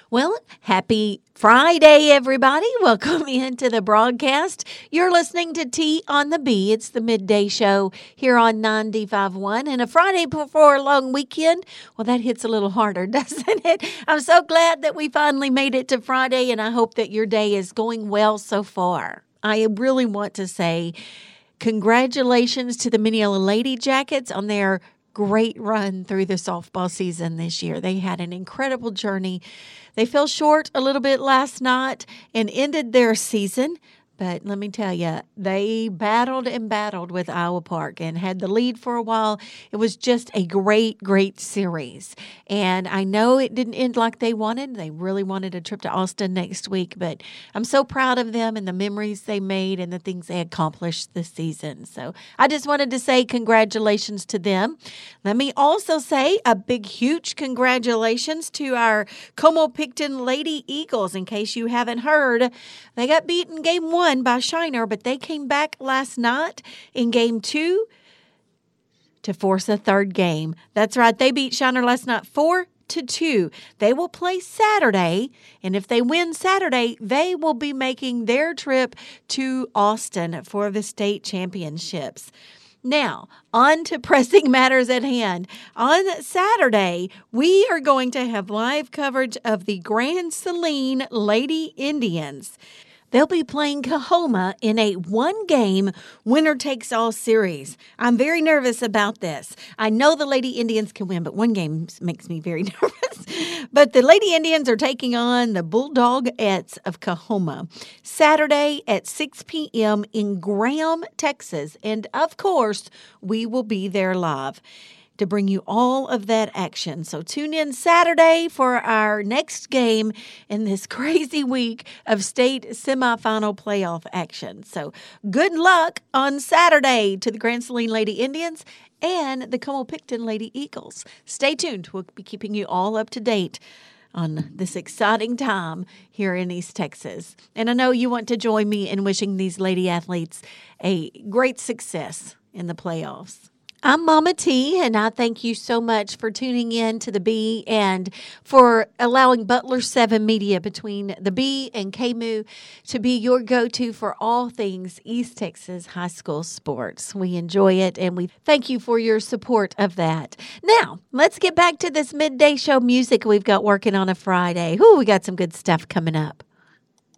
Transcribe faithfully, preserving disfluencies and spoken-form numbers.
Well, happy Friday, everybody. Welcome into the broadcast. You're listening to T on the B. It's the midday show here on ninety-five point one. And a Friday before a long weekend, well, that hits a little harder, doesn't it? I'm so glad that we finally made it to Friday, and I hope that your day is going well so far. I really want to say congratulations to the Mineola Lady Jackets on their great run through the softball season this year. They had an incredible journey. They fell short a little bit last night and ended their season. But let me tell you, they battled and battled with Iowa Park and had the lead for a while. It was just a great, great series. And I know it didn't end like they wanted. They really wanted a trip to Austin next week. But I'm so proud of them and the memories they made and the things they accomplished this season. So I just wanted to say congratulations to them. Let me also say a big, huge congratulations to our Como-Picton Lady Eagles. In case you haven't heard, they got beaten game one by Shiner, but they came back last night in game two to force a third game. That's right. They beat Shiner last night four to two. They will play Saturday, and if they win Saturday, they will be making their trip to Austin for the state championships. Now, on to pressing matters at hand. On Saturday, we are going to have live coverage of the Grand Saline Lady Indians. They'll be playing Coahoma in a one-game winner-takes-all series. I'm very nervous about this. I know the Lady Indians can win, but one game makes me very nervous. But the Lady Indians are taking on the Bulldogettes of Coahoma Saturday at six p.m. in Graham, Texas. And, of course, we will be there live to bring you all of that action. So tune in Saturday for our next game in this crazy week of state semifinal playoff action. So good luck on Saturday to the Grand Saline Lady Indians and the Como-Picton Lady Eagles. Stay tuned. We'll be keeping you all up to date on this exciting time here in East Texas. And I know you want to join me in wishing these lady athletes a great success in the playoffs. I'm Mama T, and I thank you so much for tuning in to the B and for allowing Butler seven Media between the B and K M U to be your go-to for all things East Texas high school sports. We enjoy it, and we thank you for your support of that. Now, let's get back to this midday show music we've got working on a Friday. Ooh, we got some good stuff coming up.